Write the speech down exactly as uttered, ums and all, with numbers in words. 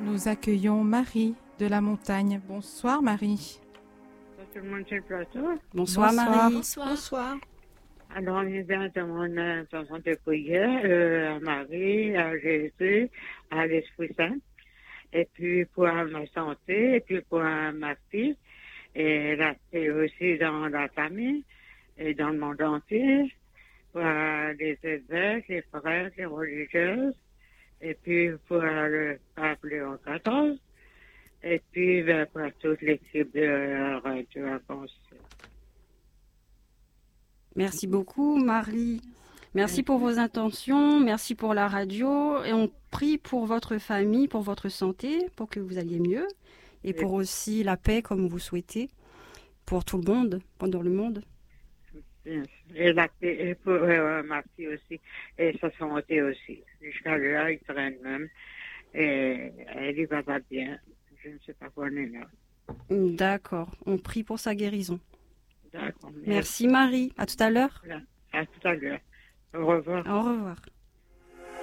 nous accueillons Marie de la montagne. Bonsoir Marie. Bonsoir tout le monde sur le plateau. Bonsoir, Bonsoir. Marie. Bonsoir. Bonsoir. Alors, on vient de demander une intention de prière euh, à Marie, à Jésus, à l'Esprit Saint, et puis pour ma santé, et puis pour euh, ma fille, et, là, et aussi dans la famille, et dans le monde entier, pour euh, les évêques, les frères, les religieuses, et puis pour euh, le pape Léon quatorze, et puis ben, pour toute l'équipe de euh, Radio Alphonse. Merci beaucoup, Marie. Merci pour vos intentions, merci pour la radio. Et on prie pour votre famille, pour votre santé, pour que vous alliez mieux. Et pour aussi la paix, comme vous souhaitez, pour tout le monde, pendant le monde. Et, la, et pour euh, ma fille aussi, et sa santé aussi. Jusqu'à là, il traîne même. Et elle y va pas bien. Je ne sais pas quoi on est là. D'accord, on prie pour sa guérison. D'accord. Merci Marie, à tout à l'heure. À tout à l'heure. Au revoir. Au revoir.